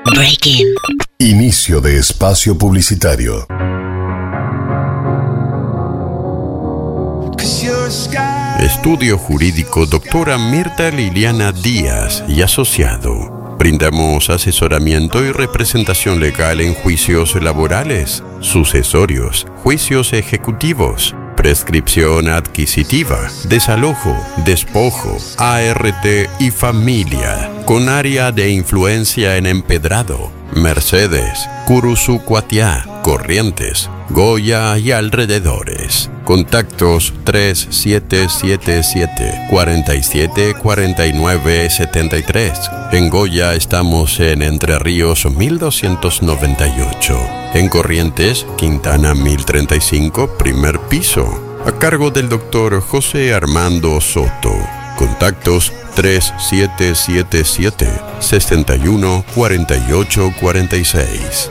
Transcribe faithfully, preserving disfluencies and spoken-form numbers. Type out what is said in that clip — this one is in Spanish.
Breaking. Inicio de espacio publicitario. Estudio Jurídico Doctora Mirta Liliana Díaz y Asociado. Brindamos asesoramiento y representación legal en juicios laborales, sucesorios, juicios ejecutivos, prescripción adquisitiva, desalojo, despojo, A R T y familia, con área de influencia en Empedrado, Mercedes, Curuzucuatiá, Corrientes, Goya y alrededores. Contactos tres siete siete siete, cuatro siete cuatro nueve siete tres. En Goya estamos en Entre Ríos mil doscientos noventa y ocho. En Corrientes, Quintana mil treinta y cinco, primer piso. A cargo del doctor José Armando Soto. Contactos tres siete siete siete, seis uno cuatro ocho cuatro seis.